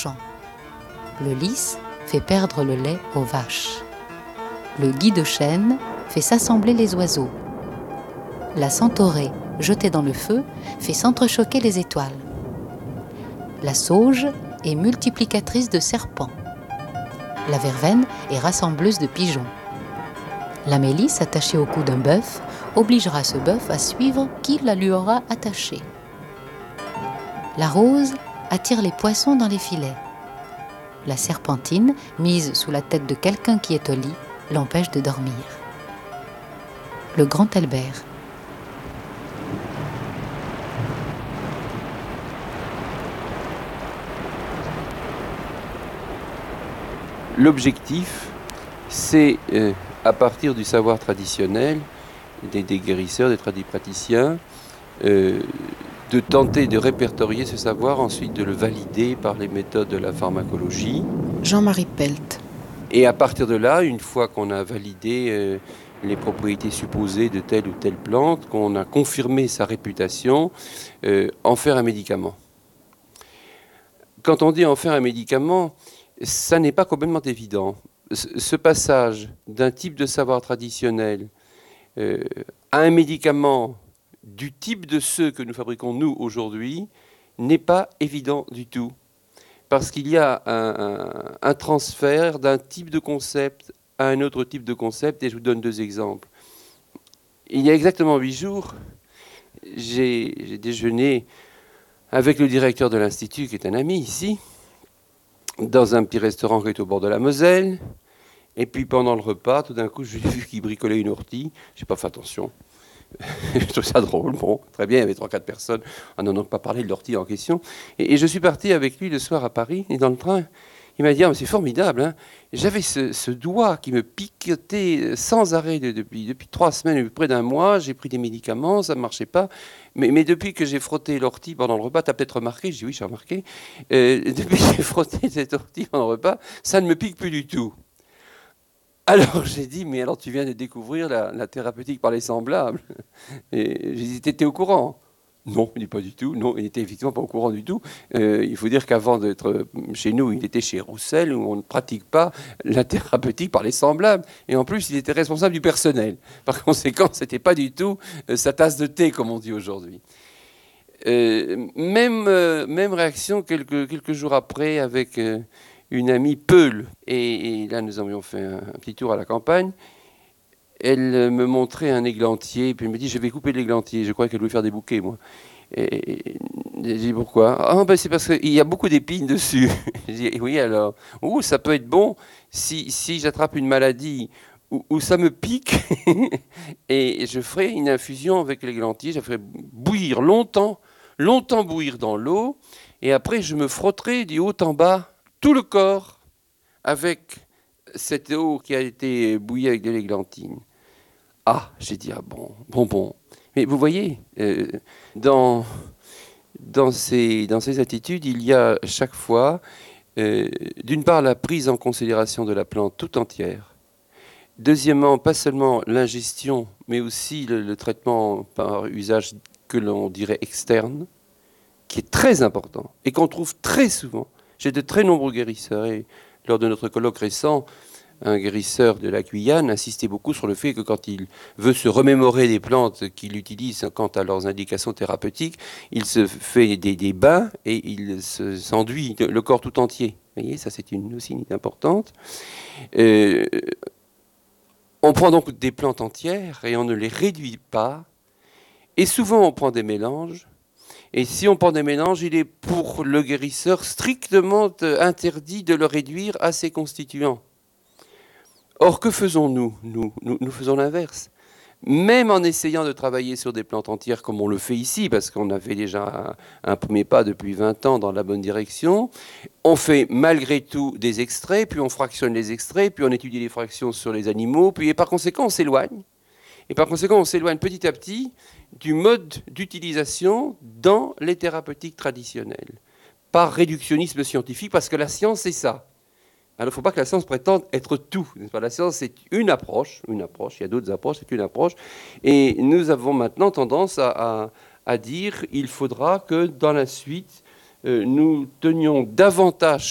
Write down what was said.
d'argent. Le lys fait perdre le lait aux vaches. Le gui de chêne fait s'assembler les oiseaux. La centaurée, jetée dans le feu, fait s'entrechoquer les étoiles. La sauge est multiplicatrice de serpents. La verveine est rassembleuse de pigeons. La mélisse attachée au cou d'un bœuf obligera ce bœuf à suivre qui la lui aura attachée. La rose attire les poissons dans les filets. La serpentine, mise sous la tête de quelqu'un qui est au lit, l'empêche de dormir. Le grand Albert. L'objectif, c'est, à partir du savoir traditionnel, des guérisseurs, des tradipraticiens, de tenter de répertorier ce savoir, ensuite de le valider par les méthodes de la pharmacologie. Jean-Marie Pelt. Et à partir de là, une fois qu'on a validé les propriétés supposées de telle ou telle plante, qu'on a confirmé sa réputation, en faire un médicament. Quand on dit en faire un médicament, ça n'est pas complètement évident. Ce passage d'un type de savoir traditionnel à un médicament du type de ceux que nous fabriquons nous aujourd'hui n'est pas évident du tout. Parce qu'il y a un transfert d'un type de concept à un autre type de concept, et je vous donne 2 exemples. Il y a exactement 8 jours, j'ai déjeuné avec le directeur de l'Institut, qui est un ami ici, dans un petit restaurant qui est au bord de la Moselle. Et puis pendant le repas, tout d'un coup, j'ai vu qu'il bricolait une ortie. Je n'ai pas fait attention. Je trouve ça drôle. Bon, très bien, il y avait 3-4 personnes. On n'en a pas parlé de l'ortie en question. Et je suis parti avec lui le soir à Paris, et dans le train, il m'a dit, mais c'est formidable, hein. J'avais ce doigt qui me piquetait sans arrêt depuis 3 semaines, depuis près d'un mois. J'ai pris des médicaments, ça ne marchait pas. Mais depuis que j'ai frotté l'ortie pendant le repas, tu as peut-être remarqué, je dis oui, j'ai remarqué, depuis que j'ai frotté cette ortie pendant le repas, ça ne me pique plus du tout. Alors j'ai dit, mais alors tu viens de découvrir la thérapeutique par les semblables. Et j'ai dit, t'étais au courant ? Non, il n'est pas du tout. Non, il n'était effectivement pas au courant du tout. Il faut dire qu'avant d'être chez nous, il était chez Roussel, où on ne pratique pas la thérapeutique par les semblables. Et en plus, il était responsable du personnel. Par conséquent, ce n'était pas du tout sa tasse de thé, comme on dit aujourd'hui. Même réaction quelques jours après avec une amie Peul. Et là, nous avions fait un petit tour à la campagne. Elle me montrait un églantier, puis elle me dit, je vais couper l'églantier. Je croyais qu'elle voulait faire des bouquets, moi. Et j'ai dit, pourquoi ? Ah, ben c'est parce qu'il y a beaucoup d'épines dessus. J'ai dit, oui, alors. Ça peut être bon si j'attrape une maladie où ça me pique. Et je ferai une infusion avec l'églantier. Je ferai bouillir longtemps bouillir dans l'eau. Et après, je me frotterai du haut en bas tout le corps avec cette eau qui a été bouillie avec de l'églantine. Ah, j'ai dit, ah bon. Mais vous voyez, dans ces attitudes, il y a chaque fois, d'une part, la prise en considération de la plante tout entière. Deuxièmement, pas seulement l'ingestion, mais aussi le traitement par usage que l'on dirait externe, qui est très important et qu'on trouve très souvent. J'ai de très nombreux guérisseurs et lors de notre colloque récent, un guérisseur de la Guyane insistait beaucoup sur le fait que quand il veut se remémorer des plantes qu'il utilise quant à leurs indications thérapeutiques, il se fait des bains et il s'enduit le corps tout entier. Vous voyez, ça c'est aussi une idée importante. On prend donc des plantes entières et on ne les réduit pas. Et souvent on prend des mélanges. Et si on prend des mélanges, il est pour le guérisseur strictement interdit de le réduire à ses constituants. Or, que faisons-nous ? Nous faisons l'inverse. Même en essayant de travailler sur des plantes entières comme on le fait ici, parce qu'on a fait déjà un premier pas depuis 20 ans dans la bonne direction, on fait malgré tout des extraits, puis on fractionne les extraits, puis on étudie les fractions sur les animaux, puis et par conséquent on s'éloigne. Et par conséquent on s'éloigne petit à petit du mode d'utilisation dans les thérapeutiques traditionnelles, par réductionnisme scientifique, parce que la science c'est ça. Alors, il ne faut pas que la science prétende être tout. La science, c'est une approche. Il y a d'autres approches, c'est une approche. Et nous avons maintenant tendance à dire qu'il faudra que, dans la suite, nous tenions davantage